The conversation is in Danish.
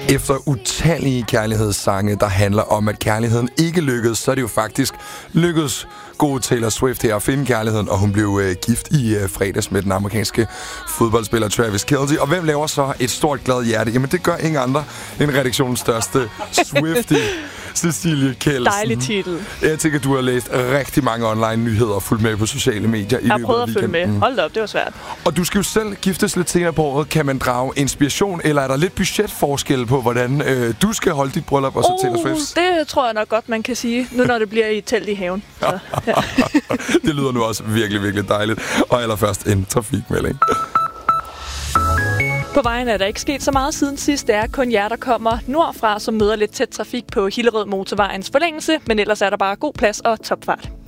Efter utallige kærlighedssange, der handler om, at kærligheden ikke lykkedes, så er det jo faktisk lykkedes gode Taylor Swift her at finde kærligheden, og hun blev gift i fredags med den amerikanske fodboldspiller Travis Kelce. Og hvem laver så et stort glad hjerte? Jamen det gør ingen andre end redaktionens største Swiftie, Cecilie Kjeldsen. Dejlig titel. Jeg tænker, du har læst rigtig mange online-nyheder og fulgt med på sociale medier i løbet af weekenden. Jeg har prøvet at følge med. Hold da op, det var svært. Og du skal jo selv giftes lidt senere på året. Kan man drage inspiration, eller er der lidt budgetforskel på, hvordan du skal holde dit bryllup og så Taylor Swift? Det tror jeg nok godt, man kan sige, nu når det bliver i telt i haven. Så, ja. Det lyder nu også virkelig, virkelig dejligt. Og allerførst en trafikmelding. På vejen er der ikke sket så meget siden sidst. Det er kun jer, der kommer nordfra, som møder lidt tæt trafik på Hillerød Motorvejens forlængelse. Men ellers er der bare god plads og topfart.